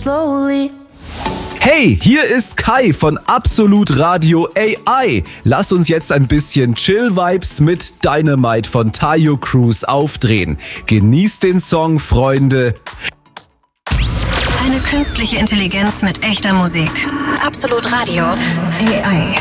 slowly. Hey, hier ist Kai von Absolut Radio AI. Lass uns jetzt ein bisschen Chill-Vibes mit Dynamite von Tayo Cruz aufdrehen. Genießt den Song, Freunde. Eine künstliche Intelligenz mit echter Musik. Absolut Radio AI.